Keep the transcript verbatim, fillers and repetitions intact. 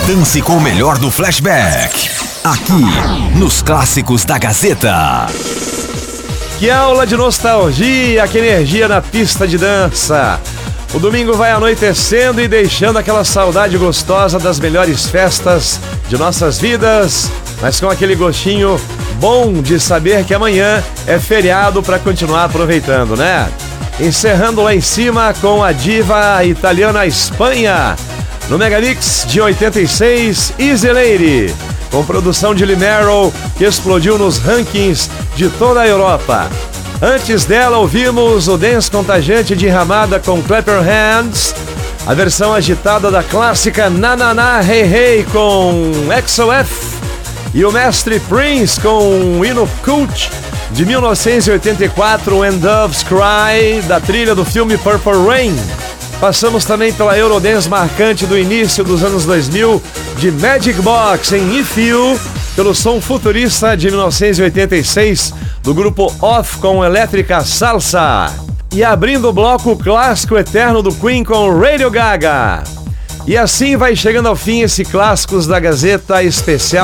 Dance com o melhor do Flashback. Aqui, nos Clássicos da Gazeta. Que aula de nostalgia, que energia na pista de dança. O domingo vai anoitecendo e deixando aquela saudade gostosa das melhores festas de nossas vidas, mas com aquele gostinho bom de saber que amanhã é feriado para continuar aproveitando, né? Encerrando lá em cima com a diva italiana Espanha, no Megamix de oitenta e seis, Easy Lady, com produção de Lee Merrill, que explodiu nos rankings de toda a Europa. Antes dela, ouvimos o dance contagiante de Ramada com Clap Your Hands, a versão agitada da clássica Na Na Na Hey Hey com X O F e o mestre Prince com o hino cult de mil novecentos e oitenta e quatro, When Doves Cry, da trilha do filme Purple Rain. Passamos também pela Eurodance marcante do início dos anos dois mil, de Magic Box em If You, pelo som futurista de mil novecentos e oitenta e seis, do grupo Off com Elétrica Salsa. E abrindo o bloco, o clássico eterno do Queen com Radio Gaga. E assim vai chegando ao fim esse Clássicos da Gazeta especial